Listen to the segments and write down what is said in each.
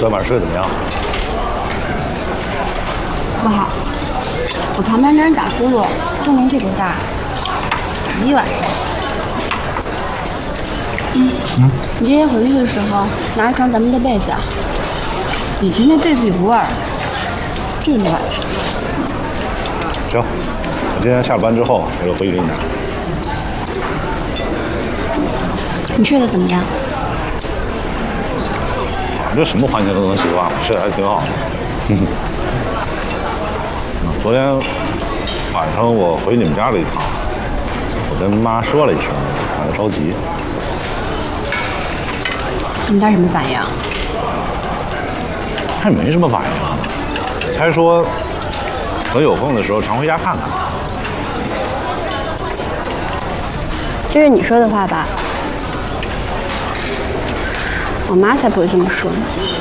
昨晚睡得怎么样？ 不好，我旁边那人打呼噜，动静特别大，一晚上。你今天回去的时候拿一床咱们的被子啊，以前那被子有味儿，这一晚上。 行，我今天下了班之后，我就回去给你拿。 你睡得怎么样？ 这什么环境都能习惯，我睡得还挺好的。昨天晚上我回你们家了一趟，我跟妈说了一声，怕她着急。 你妈什么反应？ 她也没什么反应，她说等有空的时候常回家看看。 这是你说的话吧？我妈才不会这么说呢。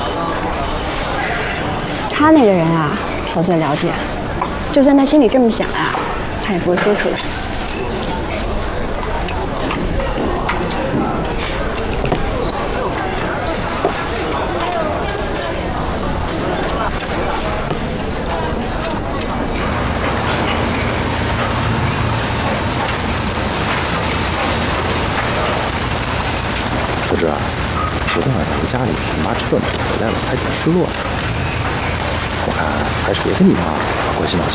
她那个人啊，我最了解。就算她心里这么想啊，她也不会说出来。 不是啊，昨天晚上回家里，你妈知道你回来了，还挺失落的。我看还是别跟你妈关系闹僵。